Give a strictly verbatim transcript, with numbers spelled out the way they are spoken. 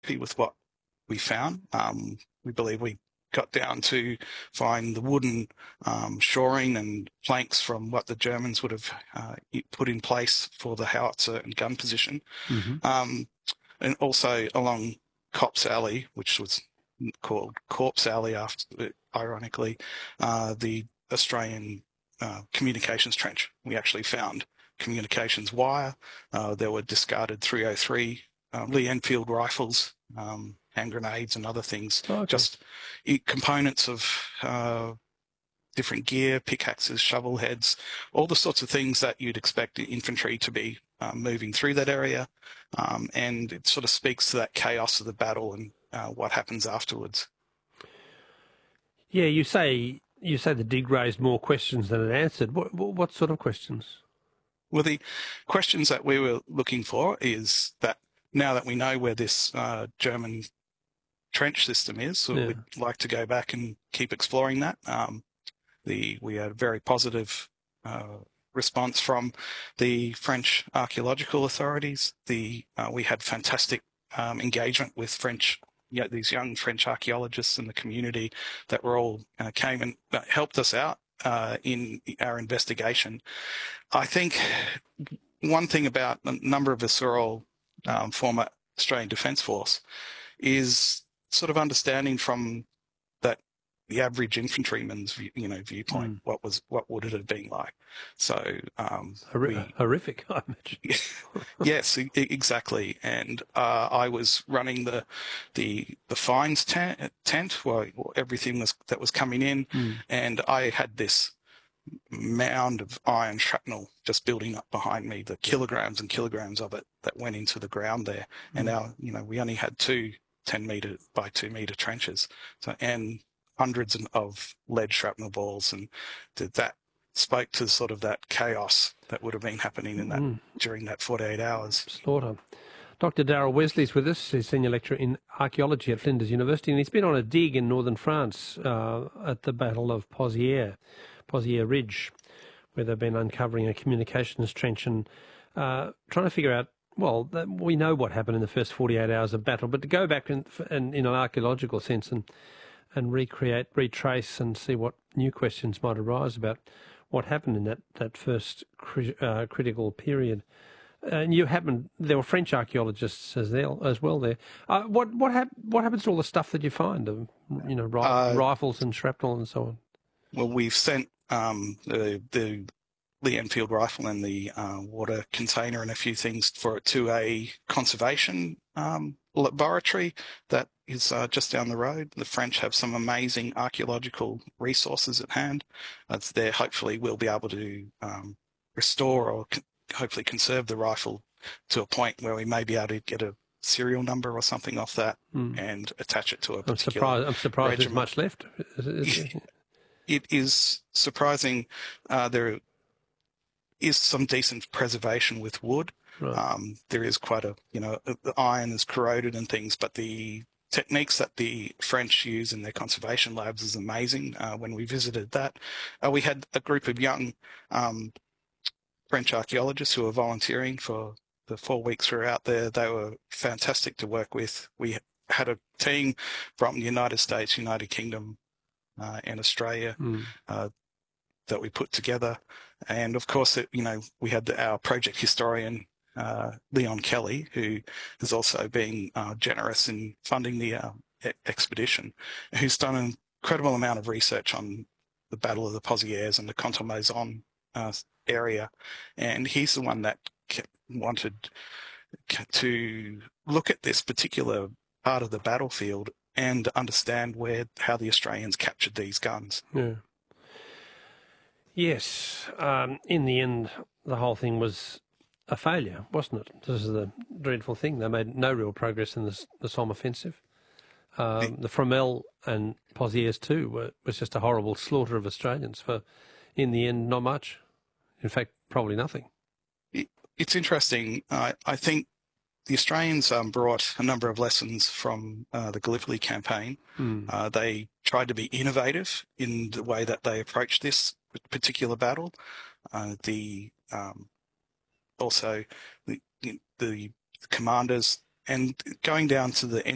happy with what we found. Um, we believe we got down to find the wooden um, shoring and planks from what the Germans would have uh, put in place for the howitzer and gun position. Mm-hmm. Um, and also along Cops Alley, which was called Corpse Alley after, ironically, uh, the Australian uh, communications trench. We actually found communications wire. Uh, there were discarded three oh three uh, Lee Enfield rifles, um, hand grenades and other things, Oh, okay. just components of uh, different gear, pickaxes, shovel heads, all the sorts of things that you'd expect infantry to be um, moving through that area. Um, and it sort of speaks to that chaos of the battle and uh, what happens afterwards. Yeah, you say you say the dig raised more questions than it answered. What, what, what sort of questions? Well, the questions that we were looking for is that now that we know where this uh, German trench system is, so yeah. we'd like to go back and keep exploring that. Um, the we had a very positive uh, response from the French archaeological authorities. The uh, we had fantastic um, engagement with French, you know, these young French archaeologists in the community that were all uh, came and uh, helped us out uh, in our investigation. I think one thing about a number of us are all um, former Australian Defence Force is sort of understanding from that the average infantryman's you know viewpoint mm. what was what would it have been like. So um, Hor- we, horrific, I imagine. Yes, exactly. And uh, I was running the the the fines tent, tent where everything was that was coming in, mm. and I had this mound of iron shrapnel just building up behind me, the kilograms and kilograms of it that went into the ground there. Mm. And our, you know, we only had two ten metre by two metre trenches, so and hundreds of lead shrapnel balls, and that spoke to sort of that chaos that would have been happening in that mm. during that forty-eight hours. Slaughter. Doctor Darryl Wesley's with us. He's senior lecturer in archaeology at Flinders University, and he's been on a dig in northern France uh, at the Battle of Pozières, Pozières Ridge, where they've been uncovering a communications trench and uh, trying to figure out, well, we know what happened in the first forty-eight hours of battle, but to go back in, in, in an archaeological sense and, and recreate, retrace and see what new questions might arise about what happened in that, that first cri- uh, critical period. And you happened, there were French archaeologists as well, as well there. Uh, what what, hap- what happens to all the stuff that you find, uh, you know, ri- uh, rifles and shrapnel and so on? Well, we've sent um, the, the Lee Enfield rifle and the uh, water container and a few things for it to a conservation um, laboratory that is uh, just down the road. The French have some amazing archaeological resources at hand. That's there. Hopefully, we'll be able to um, restore or co- hopefully conserve the rifle to a point where we may be able to get a serial number or something off that mm. and attach it to a particular I'm surprised, I'm surprised regiment. There's much left. Is it, is it? It is surprising. Uh, there is some decent preservation with wood. Right. Um, there is quite a, you know, the iron is corroded and things, but the techniques that the French use in their conservation labs is amazing. Uh, when we visited that, uh, we had a group of young um, French archaeologists who were volunteering for the four weeks we were out there. They were fantastic to work with. We had a team from the United States, United Kingdom, uh, and Australia mm. uh, that we put together. And of course, it, you know, we had the, our project historian, uh, Leon Kelly, who has also been uh, generous in funding the uh, e- expedition, who's done an incredible amount of research on the Battle of the Pozières and the Contalmaison uh, area. And he's the one that wanted to look at this particular part of the battlefield and understand where how the Australians captured these guns. Yeah. Yes. Um, in the end, the whole thing was a failure, wasn't it? This is the dreadful thing. They made no real progress in the, the Somme offensive. Um, the Fromelles and Pozières too were, was just a horrible slaughter of Australians for, in the end, not much. In fact, probably nothing. It, it's interesting. Uh, I think the Australians um, brought a number of lessons from uh, the Gallipoli campaign. Mm. Uh, they tried to be innovative in the way that they approached this particular battle. Uh, the um, also the, the commanders and going down to the